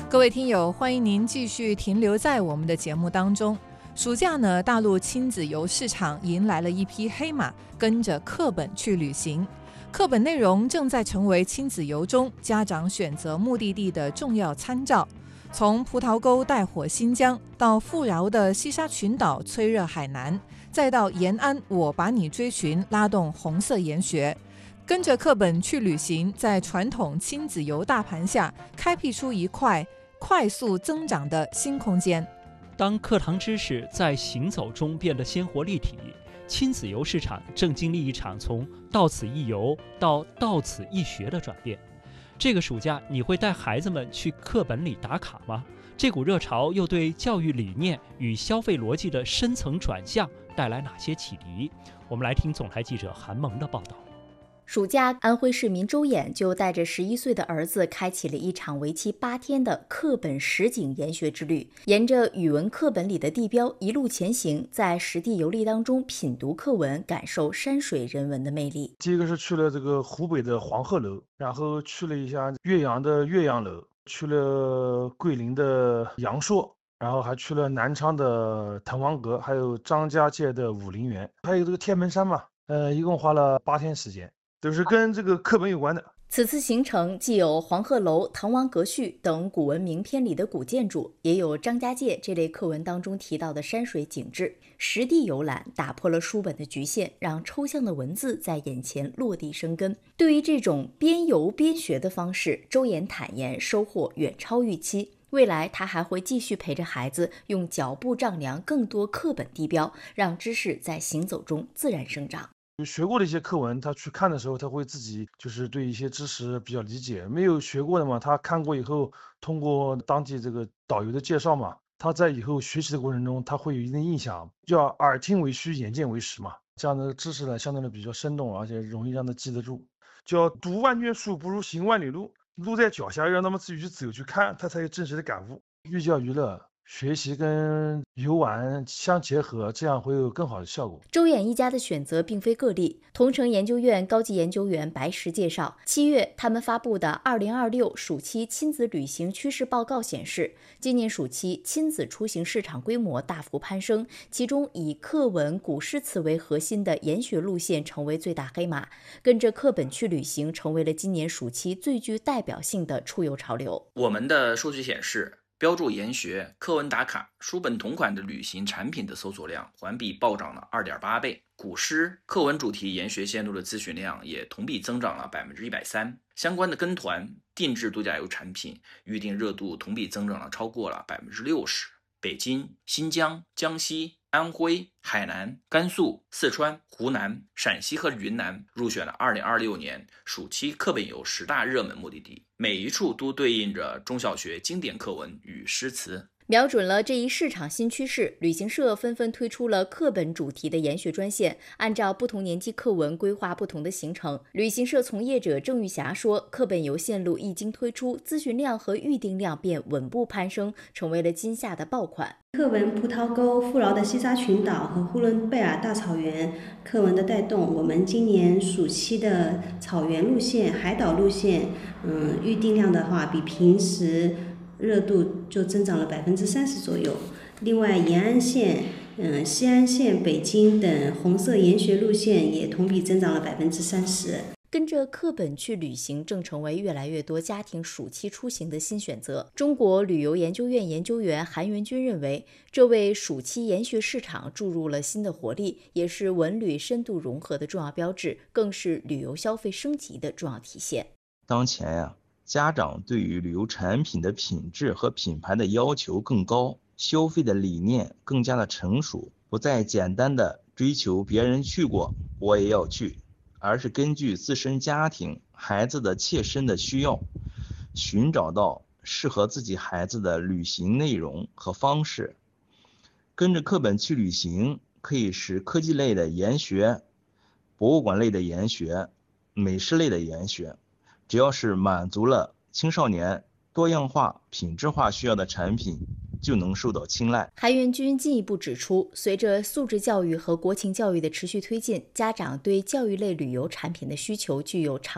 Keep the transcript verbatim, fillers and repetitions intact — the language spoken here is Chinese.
各位听友，欢迎您继续停留在我们的节目当中。暑假呢，大陆亲子游市场迎来了一匹黑马，跟着课本去旅行。课本内容正在成为亲子游中家长选择目的地的重要参照。从葡萄沟带火新疆，到富饶的西沙群岛催热海南，再到延安我把你追寻拉动红色研学。跟着课本去旅行，在传统亲子游大盘下，开辟出一块快速增长的新空间。 当课堂知识在行走中变得鲜活立体，亲子游市场正经历一场从到此一游到到此一学的转变。这个暑假，你会带孩子们去课本里打卡吗？这股热潮又对教育理念与消费逻辑的深层转向带来哪些启迪？我们来听总台记者韩萌的报道。 暑假，安徽市民周衍就带着十一岁的儿子开启了一场为期八天的课本实景研学之旅，沿着语文课本里的地标一路前行，在实地游历当中品读课文，感受山水人文的魅力。 第一个是去了这个湖北的黄鹤楼，然后去了一下岳阳的岳阳楼，去了桂林的阳朔，然后还去了南昌的滕王阁，还有张家界的武陵源，还有这个天门山嘛，呃，一共花了八天时间。都是跟这个课本有关的。 此次行程既有黄鹤楼、滕王阁序等古文名篇里的古建筑，也有张家界这类课文当中提到的山水景致。实地游览打破了书本的局限，让抽象的文字在眼前落地生根。对于这种边游边学的方式，周衍坦言收获远超预期。未来他还会继续陪着孩子用脚步丈量更多课本地标，让知识在行走中自然生长。 学过的一些课文，他去看的时候，他会自己就是对一些知识比较理解。没有学过的嘛，他看过以后，通过当地这个导游的介绍嘛，他在以后学习的过程中，他会有一定印象。叫耳听为虚，眼见为实嘛，这样的知识呢，相对的比较生动，而且容易让他记得住。叫读万卷书不如行万里路，路在脚下，让他们自己去走去看，他才有真实的感悟。寓教于乐。学习跟游玩相结合，这样会有更好的效果。 周衍一家的选择并非个例。同城研究院高级研究员白石介绍，七月他们发布的二零二六暑期亲子旅行趋势报告显示，今年暑期亲子出行市场规模大幅攀升，其中以课文、古诗词为核心的研学路线成为最大黑马，跟着课本去旅行成为了今年暑期最具代表性的出游潮流。 我们的数据显示，标注研学、课文打卡、书本同款的旅行产品的搜索量环比暴涨了 二点八倍，古诗、课文主题研学线路的咨询量也同比增长了 百分之一百三十， 相关的跟团、定制度假游产品预订热度同比增长了超过了 百分之六十。北京、新疆、江西、安徽、海南、甘肃、四川、湖南、陕西和云南入选了二零二六年暑期课本游十大热门目的地，每一处都对应着中小学经典课文与诗词。 瞄准了这一市场新趋势，旅行社纷纷推出了课本主题的研学专线，按照不同年级课文规划不同的行程。旅行社从业者郑玉霞说，课本游线路一经推出，咨询量和预订量便稳步攀升，成为了今夏的爆款。 课文葡萄沟、富饶的西沙群岛和呼伦贝尔大草原课文的带动，我们今年暑期的草原路线、海岛路线，嗯，预订量的话，比平时热度就增长了百分之三十左右。另外，延安线、嗯、西安线、北京等红色研学路线也同比增长了百分之三十。 跟着课本去旅行正成为越来越多家庭暑期出行的新选择。中国旅游研究院研究员韩元军认为，这为暑期研学市场注入了新的活力，也是文旅深度融合的重要标志，更是旅游消费升级的重要体现。 当前呀、啊，家长对于旅游产品的品质和品牌的要求更高，消费的理念更加的成熟，不再简单的追求别人去过我也要去，而是根据自身家庭、孩子的切身的需要，寻找到适合自己孩子的旅行内容和方式。跟着课本去旅行，可以是科技类的研学、博物馆类的研学、美食类的研学，只要是满足了青少年多样化、品质化需要的产品，就能受到青睐。 韩元军进一步指出，随着素质教育和国情教育的持续推进，家长对教育类旅游产品的需求具有长